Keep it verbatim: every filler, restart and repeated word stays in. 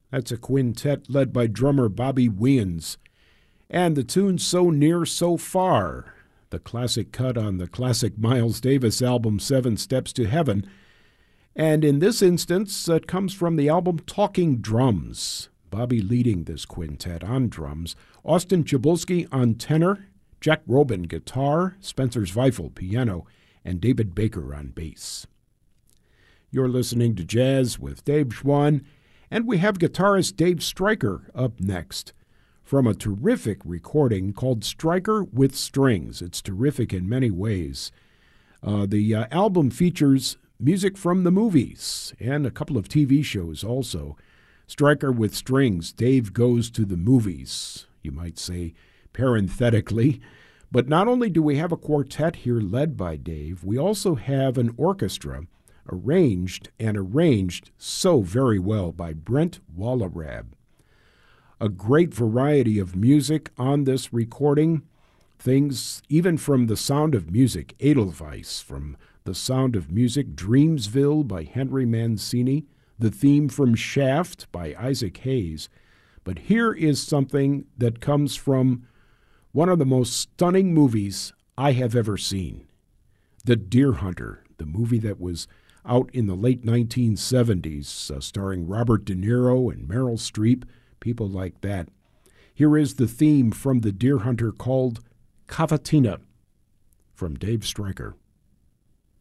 That's a quintet led by drummer Bobby Wiens. And the tune So Near, So Far, the classic cut on the classic Miles Davis album Seven Steps to Heaven. And in this instance, it comes from the album Talking Drums. Bobby leading this quintet on drums, Austin Chabulski on tenor, Jack Robin guitar, Spencer Zweifel piano, and David Baker on bass. You're listening to Jazz with Dave Schwann, and we have guitarist Dave Stryker up next from a terrific recording called Stryker with Strings. It's terrific in many ways. Uh, the uh, album features music from the movies and a couple of T V shows also. Stryker with Strings, Dave Goes to the Movies, you might say parenthetically. But not only do we have a quartet here led by Dave, we also have an orchestra arranged and arranged so very well by Brent Wallerab. A great variety of music on this recording, things even from The Sound of Music, Edelweiss, from The Sound of Music, Dreamsville by Henry Mancini, the theme from Shaft by Isaac Hayes. But here is something that comes from one of the most stunning movies I have ever seen, The Deer Hunter, the movie that was out in the late nineteen seventies, uh, starring Robert De Niro and Meryl Streep, people like that. Here is the theme from The Deer Hunter called Cavatina from Dave Stryker.